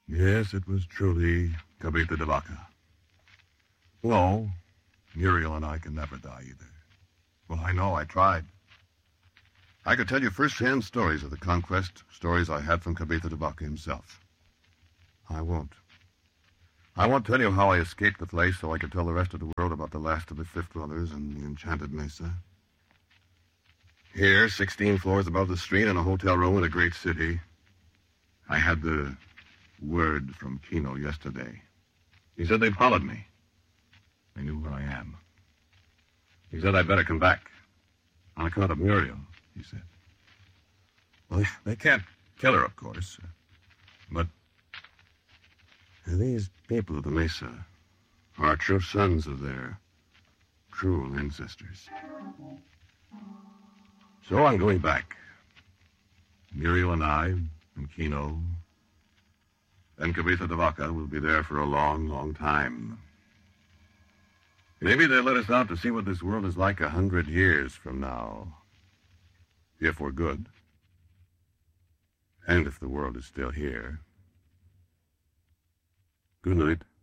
Yes, it was truly Kavita de Vaca. No, Muriel and I can never die either. Well, I know, I tried. I could tell you first-hand stories of the conquest, stories I had from Kavita de Vaca himself. I won't. I won't tell you how I escaped the place so I could tell the rest of the world about the last of the Fifth Brothers and the Enchanted Mesa. Here, 16 floors above the street in a hotel room in a great city, I had the word from Kino yesterday. He said they've followed me. They knew where I am. He said I'd better come back. On account of Muriel, he said. Well, they can't kill her, of course. But these people of the Mesa are true sons of their cruel ancestors. So I'm going back. Muriel and I, and Kino, and Kavita de Vaca will be there for a long, long time. Maybe they'll let us out to see what this world is like 100 years from now. If we're good. And if the world is still here. Good night.